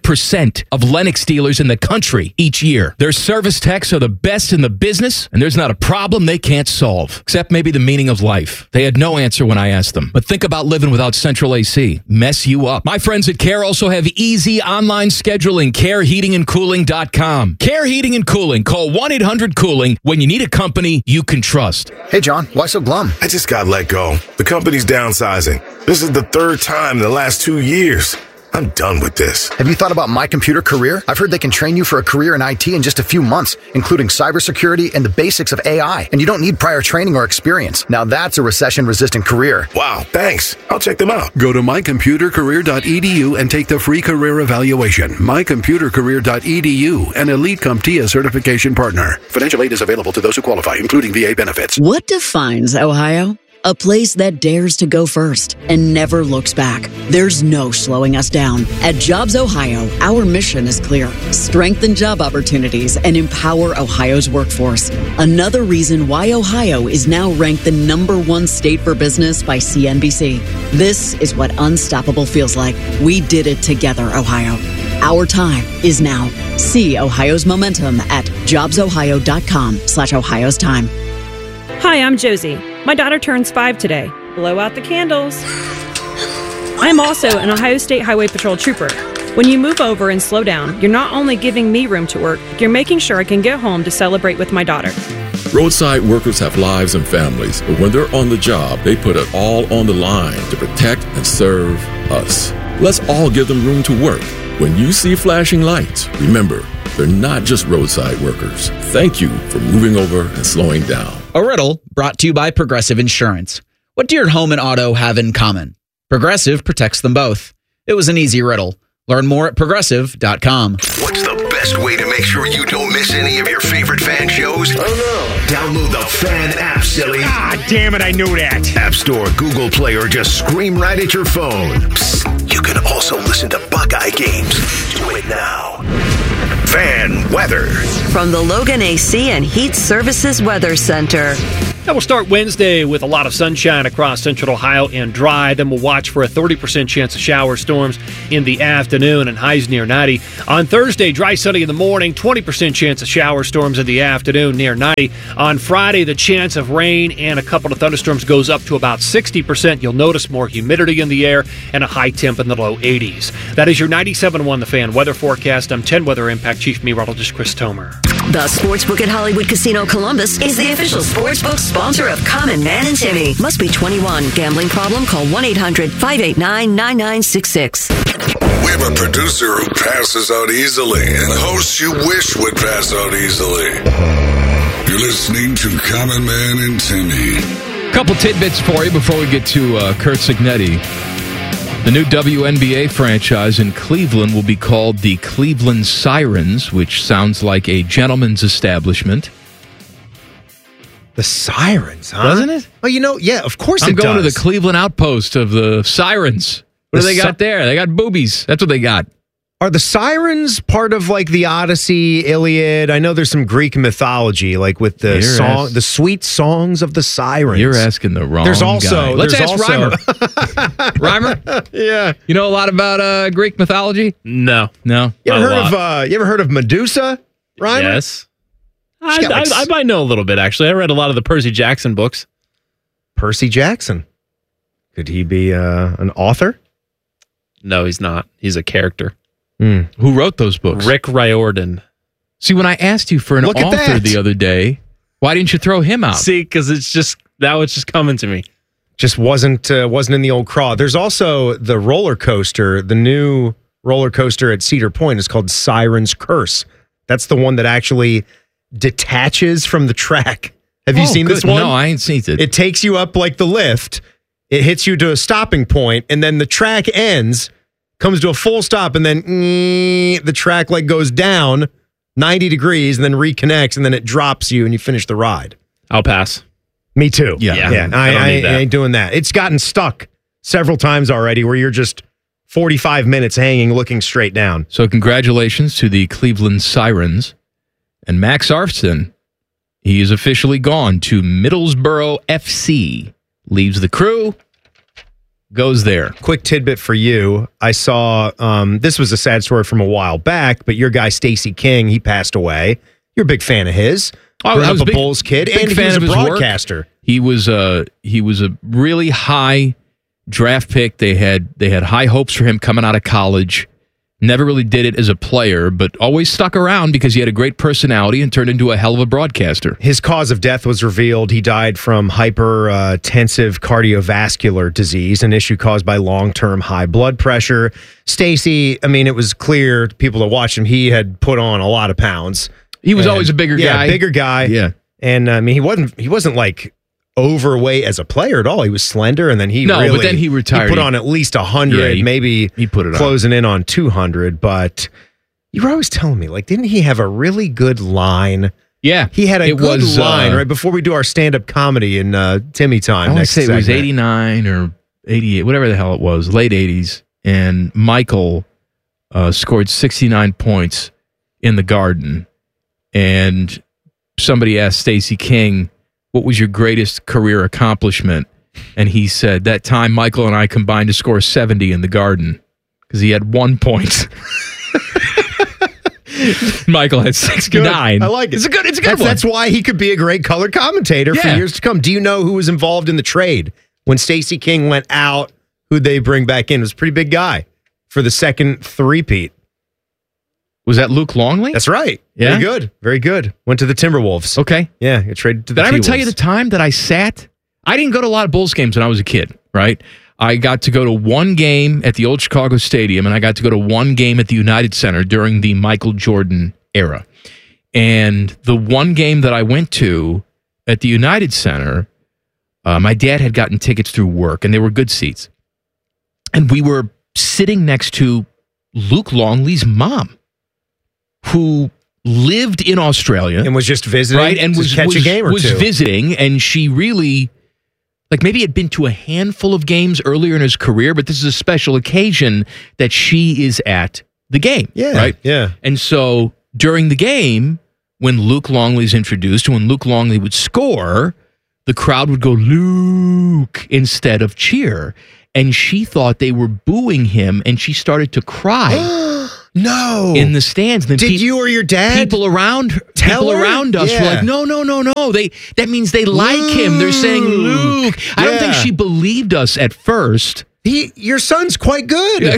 5% of Lennox dealers in the country each year. Their service techs are the best in the business, and there's not a problem they can't solve, except maybe the meaning of life. They had no answer when I asked them. But think about living without central AC. Mess you up. My friends at Care also have easy online scheduling. CareHeatingandCooling.com. Care Heating and Cooling. Call 1-800-COOLING when you need a company you can trust. Hey, John, why so glum? I just got let go. The company's downsizing. This is the 3rd time in the last 2 years. I'm done with this. Have you thought about My Computer Career? I've heard they can train you for a career in IT in just a few months, including cybersecurity and the basics of AI. And you don't need prior training or experience. Now that's a recession-resistant career. Wow, thanks. I'll check them out. Go to mycomputercareer.edu and take the free career evaluation. Mycomputercareer.edu, an Elite CompTIA certification partner. Financial aid is available to those who qualify, including VA benefits. What defines Ohio? A place that dares to go first and never looks back. There's no slowing us down. At Jobs Ohio, our mission is clear. Strengthen job opportunities and empower Ohio's workforce. Another reason why Ohio is now ranked the #1 state for business by CNBC. This is what unstoppable feels like. We did it together, Ohio. Our time is now. See Ohio's momentum at jobsohio.com/Ohio's time. Hi, I'm Josie. My daughter turns 5 today. Blow out the candles. I'm also an Ohio State Highway Patrol trooper. When you move over and slow down, you're not only giving me room to work, you're making sure I can get home to celebrate with my daughter. Roadside workers have lives and families, but when they're on the job, they put it all on the line to protect and serve us. Let's all give them room to work. When you see flashing lights, remember, they're not just roadside workers. Thank you for moving over and slowing down. A riddle brought to you by Progressive Insurance. What do your home and auto have in common? Progressive protects them both. It was an easy riddle. Learn more at Progressive.com. What's the best way to make sure you don't miss any of your favorite fan shows? Oh no. Download the Fan app, silly. Ah, damn it, I knew that. App Store, Google Play, or just scream right at your phone. Psst, you can also listen to Buckeye games. Do it now. Fan weather. From the Logan AC and Heat Services Weather Center. Now we'll start Wednesday with a lot of sunshine across central Ohio and dry. Then we'll watch for a 30% chance of shower storms in the afternoon and highs near 90. On Thursday, dry sunny in the morning, 20% chance of shower storms in the afternoon near 90. On Friday, the chance of rain and a couple of thunderstorms goes up to about 60%. You'll notice more humidity in the air and a high temp in the low 80s. That is your 97.1 The Fan weather forecast. I'm 10 Weather Impact Chief Meteorologist Chris Tomer. The Sportsbook at Hollywood Casino Columbus is the official sportsbook sponsor of Common Man and Timmy. Must be 21. Gambling problem? Call 1-800-589-9966. We have a producer who passes out easily and hosts you wish would pass out easily. You're listening to Common Man and Timmy. Couple tidbits for you before we get to Kurt Signetti. The new WNBA franchise in Cleveland will be called the Cleveland Sirens, which sounds like a gentleman's establishment. The Sirens, huh? Doesn't it? Well, yeah, of course I'm it does. going to the Cleveland outpost of the Sirens. What do they got there? They got boobies. That's what they got. Are the Sirens part of like the Odyssey, Iliad? I know there's some Greek mythology, like with the the sweet songs of the Sirens. You're asking the wrong There's also guy. Let's ask Reimer. Reimer? Yeah. You know a lot about Greek mythology? No. No? You ever heard of Medusa, Reimer? Yes. I might know a little bit, actually. I read a lot of the Percy Jackson books. Percy Jackson. Could he be an author? No, he's not. He's a character. Who wrote those books? Rick Riordan. See, when I asked you for an author the other day, why didn't you throw him out? See, because it's just coming to me. Just wasn't in the old craw. There's also the roller coaster. The new roller coaster at Cedar Point is called Siren's Curse. That's the one that actually detaches from the track. Have you seen this one? No, I ain't seen it. It takes you up like the lift. It hits you to a stopping point, and then the track ends, comes to a full stop, and then the track like goes down 90 degrees and then reconnects, and then it drops you and you finish the ride. I'll pass. Me too. Yeah. I ain't doing that. It's gotten stuck several times already where you're just 45 minutes hanging, looking straight down. So congratulations to the Cleveland Sirens. And Max Arfson, he is officially gone to Middlesbrough FC. Leaves the crew, goes there. Quick tidbit for you. I saw, this was a sad story from a while back, but your guy, Stacey King, he passed away. You're a big fan of his. I was a Bulls kid, and he was a broadcaster. Work. He was a really high draft pick. They had high hopes for him coming out of college. Never really did it as a player, but always stuck around because he had a great personality and turned into a hell of a broadcaster. His cause of death was revealed. He died from hypertensive cardiovascular disease, an issue caused by long-term high blood pressure. Stacey, I mean, it was clear to people that watched him, he had put on a lot of pounds. He was always a bigger guy. Yeah, bigger guy. Yeah. And I mean, he wasn't like overweight as a player at all. He was slender, and then but then he retired. He put on at least 100, maybe he put it closing in on 200. But you were always telling me, like, didn't he have a really good line? Yeah, he had a good line right before we do our stand-up comedy in Timmy time. I want to say it was 89 or 88, whatever the hell it was, late 80s, and Michael scored 69 points in the Garden, and somebody asked Stacey King, what was your greatest career accomplishment? And he said, that time Michael and I combined to score 70 in the Garden because he had 1 point. Michael had 69. I like it. It's a good one. That's why he could be a great color commentator for years to come. Do you know who was involved in the trade? When Stacey King went out, who'd they bring back in? It was a pretty big guy for the second three-peat. Was that Luke Longley? That's right. Yeah? Very good. Very good. Went to the Timberwolves. Okay. Yeah, it traded to the Did I ever tell you T-Wolves. the time that I sat? I didn't go to a lot of Bulls games when I was a kid, right? I got to go to one game at the old Chicago Stadium, and I got to go to one game at the United Center during the Michael Jordan era. And the one game that I went to at the United Center, my dad had gotten tickets through work, and they were good seats. And we were sitting next to Luke Longley's mom, who lived in Australia and was just visiting, right? And was catch a game or was two. visiting, and she really, like, maybe had been to a handful of games earlier in his career, but this is a special occasion that she is at the game. Yeah, right. Yeah, and so during the game, when Luke Longley's introduced, when Luke Longley would score, the crowd would go Luke instead of cheer, and she thought they were booing him, and she started to cry. No, in the stands. Then did you or your dad? People around us Yeah. were like, no. That means they like him. They're saying Luke. I don't think she believed us at first. Your son's quite good. But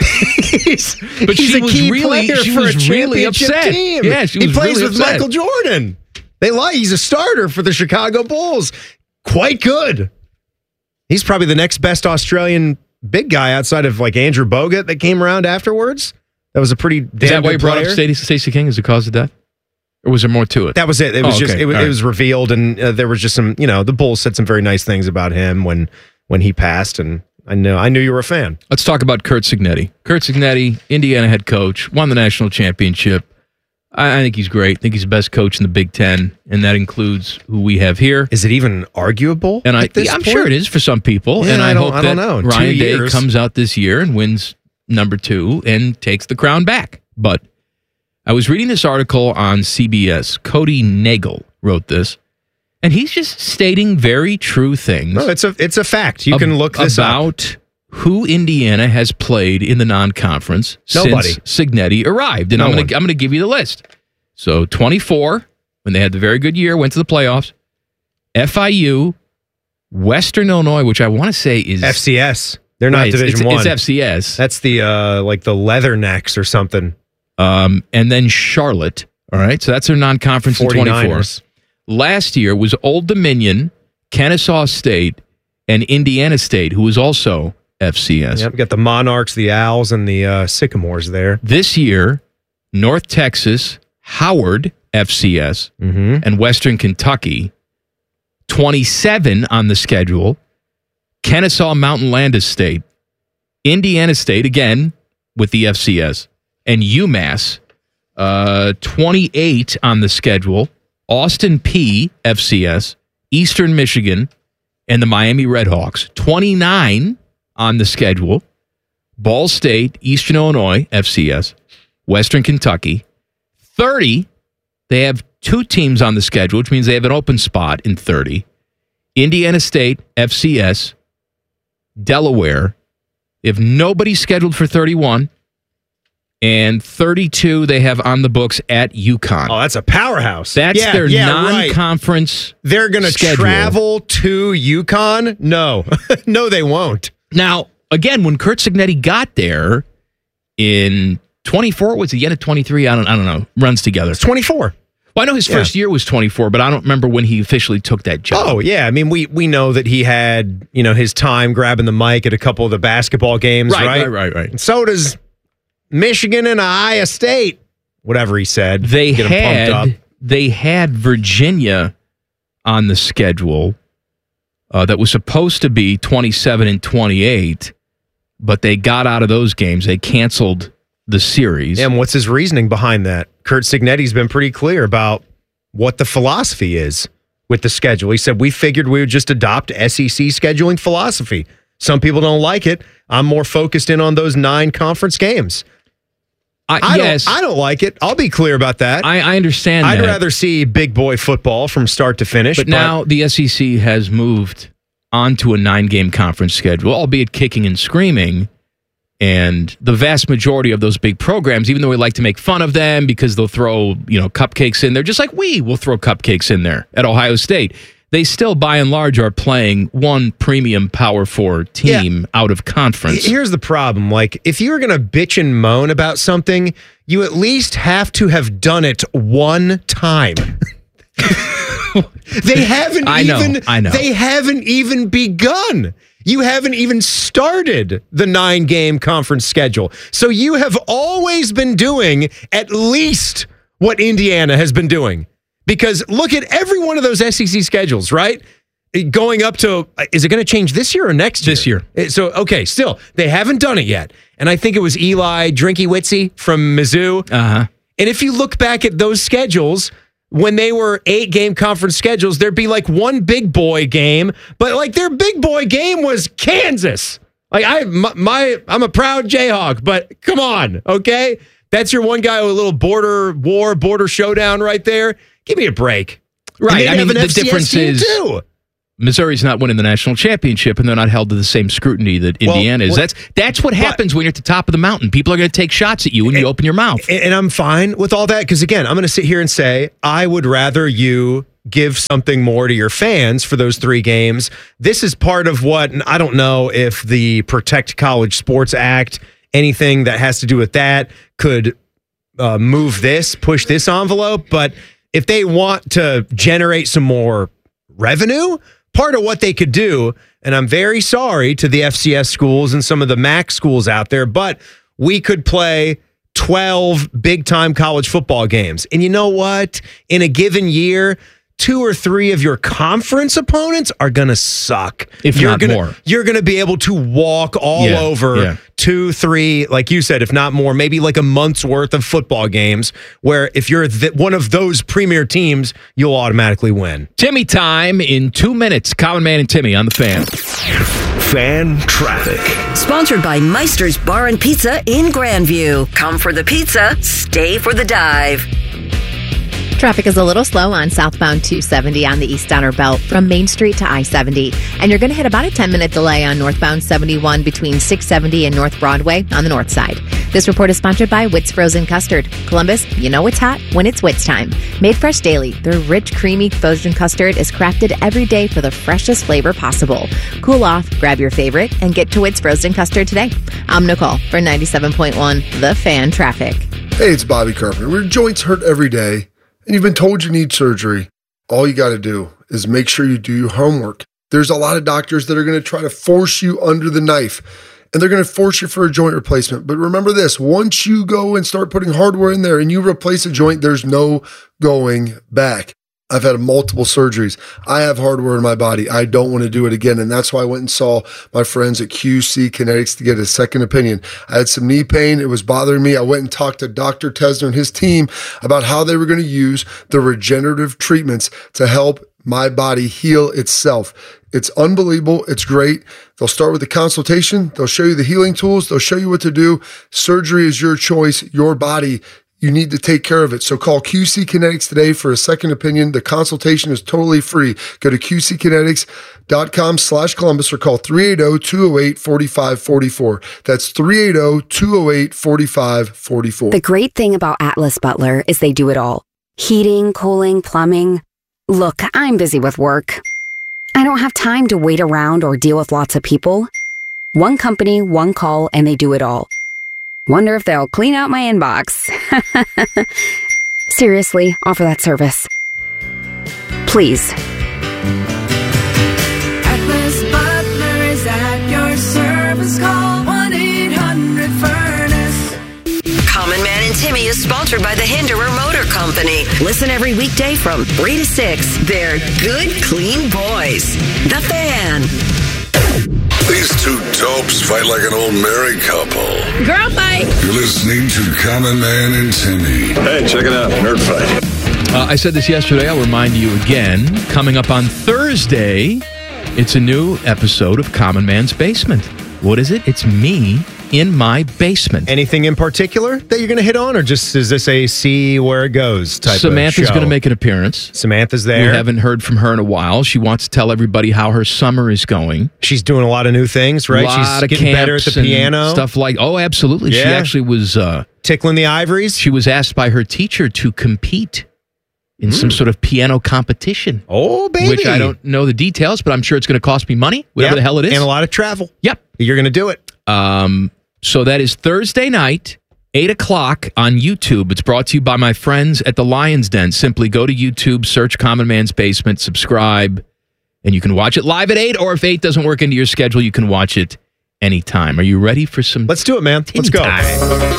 he's she a was key really, player she for was a really championship upset. team. Yeah, she he was plays really with upset. Michael Jordan. He's a starter for the Chicago Bulls. Quite good. He's probably the next best Australian big guy outside of like Andrew Bogut that came around afterwards. That was a pretty damn Is that why you good brought player. up Stacey King as the cause of death? Or was there more to it? That was it. It was just okay. it All right. was revealed, and there was just some. The Bulls said some very nice things about him when he passed, and I knew you were a fan. Let's talk about Curt Cignetti. Curt Cignetti, Indiana head coach, won the national championship. I think he's great. I think he's the best coach in the Big Ten, and that includes who we have here. Is it even arguable? And at this I'm point? sure it is for some people. Yeah, and I hope don't that know. In Ryan 2 Day years. comes out this year and wins number 2 and takes the crown back. But I was reading this article on CBS. Cody Nagel wrote this, and he's just stating very true things. No, it's a fact. You can look this about who Indiana has played in the non-conference Nobody. since Cignetti arrived, and No I'm one. going to give you the list. So 24 when they had the very good year, went to the playoffs. FIU, Western Illinois, which I want to say is FCS. They're not Right, Division One. It's FCS. That's the like the Leathernecks or something. And then Charlotte. All right, so that's their non-conference in 24. 49ers. Last year was Old Dominion, Kennesaw State, and Indiana State, who was also FCS. Yep, got the Monarchs, the Owls, and the Sycamores there. This year, North Texas, Howard, FCS, and Western Kentucky. 27 on the schedule. Kennesaw Mountain Landis State. Indiana State, again, with the FCS. And UMass, 28 on the schedule. Austin P, FCS. Eastern Michigan, and the Miami Redhawks. 29 on the schedule. Ball State, Eastern Illinois, FCS. Western Kentucky. 30, they have 2 teams on the schedule, which means they have an open spot in 30. Indiana State, FCS, Delaware. They have nobody scheduled for 31. And 32 they have on the books at UConn. Oh, that's a powerhouse. That's their right. non-conference They're going to schedule. travel to UConn? No. No, they won't. Now, again, when Curt Cignetti got there in 24, was the end of 23? I don't know. Runs together. It's 24. Well, I know his first year was 24, but I don't remember when he officially took that job. Oh, yeah. I mean, we know that he had, his time grabbing the mic at a couple of the basketball games, right? Right. And so does Michigan and Ohio State. Whatever he said. They Get him pumped up. had Virginia on the schedule that was supposed to be 27 and 28, but they got out of those games. They canceled the series. And what's his reasoning behind that? Curt Cignetti's been pretty clear about what the philosophy is with the schedule. He said, we figured we would just adopt SEC scheduling philosophy. Some people don't like it. I'm more focused in on those 9 conference games. I don't like it. I'll be clear about that. I understand I'd that. rather see big boy football from start to finish. But now the SEC has moved onto a 9-game conference schedule, albeit kicking and screaming. And the vast majority of those big programs, even though we like to make fun of them because they'll throw, cupcakes in there, just like we will throw cupcakes in there at Ohio State, they still, by and large, are playing one premium Power 4 team out of conference. Here's the problem. Like, if you're going to bitch and moan about something, you at least have to have done it one time. They haven't I know. They haven't even begun. You haven't even started the 9-game conference schedule. So you have always been doing at least what Indiana has been doing. Because look at every one of those SEC schedules, right? going up to, is it going to change this year or next year? This year. So, okay, still, they haven't done it yet. And I think it was Eli Drinky-Witsy from Mizzou. Uh-huh. And if you look back at those schedules, when they were 8-game conference schedules, there'd be like one big boy game, but like their big boy game was Kansas. Like I'm a proud Jayhawk, but come on, okay? That's your one guy with a little border showdown right there. Give me a break. Right. I mean, the difference is Missouri's not winning the national championship, and they're not held to the same scrutiny that Indiana is. That's what happens when you're at the top of the mountain. People are going to take shots at you when you open your mouth. And I'm fine with all that because, again, I'm going to sit here and say I would rather you give something more to your fans for those 3 games. This is part of what, and I don't know if the Protect College Sports Act, anything that has to do with that, could push this envelope, but if they want to generate some more revenue, part of what they could do, and I'm very sorry to the FCS schools and some of the MAC schools out there, but we could play 12 big-time college football games. And you know what? In a given year, 2 or 3 of your conference opponents are going to suck. If not more. You're going to be able to walk all over 2, 3, like you said, if not more, maybe like a month's worth of football games where if you're one of those premier teams, you'll automatically win. Timmy time in 2 minutes. Common Man and Timmy on the Fan. Fan traffic. Sponsored by Meister's Bar and Pizza in Grandview. Come for the pizza, stay for the dive. Traffic is a little slow on southbound 270 on the East Downer Belt from Main Street to I-70. And you're going to hit about a 10-minute delay on northbound 71 between 670 and North Broadway on the north side. This report is sponsored by Witt's Frozen Custard. Columbus, you know it's hot when it's Witt's time. Made fresh daily, their rich, creamy frozen custard is crafted every day for the freshest flavor possible. Cool off, grab your favorite, and get to Witt's Frozen Custard today. I'm Nicole for 97.1 The Fan Traffic. Hey, it's Bobby Carpenter. Your joints hurt every day, and you've been told you need surgery. All you got to do is make sure you do your homework. There's a lot of doctors that are going to try to force you under the knife, and they're going to force you for a joint replacement. But remember this, once you go and start putting hardware in there and you replace a joint, there's no going back. I've had multiple surgeries. I have hardware in my body. I don't want to do it again. And that's why I went and saw my friends at QC Kinetics to get a second opinion. I had some knee pain. It was bothering me. I went and talked to Dr. Tesner and his team about how they were going to use the regenerative treatments to help my body heal itself. It's unbelievable. It's great. They'll start with the consultation. They'll show you the healing tools. They'll show you what to do. Surgery is your choice, your body. You need to take care of it. So call QC Kinetics today for a second opinion. The consultation is totally free. Go to qckinetics.com/Columbus or call 380-208-4544. That's 380-208-4544. The great thing about Atlas Butler is they do it all. Heating, cooling, plumbing. Look, I'm busy with work. I don't have time to wait around or deal with lots of people. One company, one call, and they do it all. Wonder if they'll clean out my inbox. Seriously, offer that service. Please. Atlas Butler is at your service. Call 1-800-FURNACE. Common Man and Timmy is sponsored by the Hinderer Motor Company. Listen every weekday from 3 to 6. They're good, clean boys. The Fan. These two dopes fight like an old married couple. Girl fight. You're listening to Common Man and Timmy. Hey, check it out. Nerd Fight. I said this yesterday. I'll remind you again. Coming up on Thursday, it's a new episode of Common Man's Basement. What is it? It's me in my basement. Anything in particular that you're going to hit on, or just is this a see where it goes type of show? Samantha's going to make an appearance. Samantha's there. We haven't heard from her in a while. She wants to tell everybody how her summer is going. She's doing a lot of new things, right? She's getting better at the piano. Stuff like, oh, absolutely. Yeah. She actually was... tickling the ivories? She was asked by her teacher to compete in some sort of piano competition. Oh, baby. Which I don't know the details, but I'm sure it's going to cost me money, whatever the hell it is. And a lot of travel. Yep. You're going to do it. So that is Thursday night, 8 o'clock on YouTube. It's brought to you by my friends at the Lion's Den. Simply go to YouTube, search Common Man's Basement, subscribe, and you can watch it live at 8, or if 8 doesn't work into your schedule, you can watch it anytime. Are you ready for some... Let's do it, man. Let's go. Time?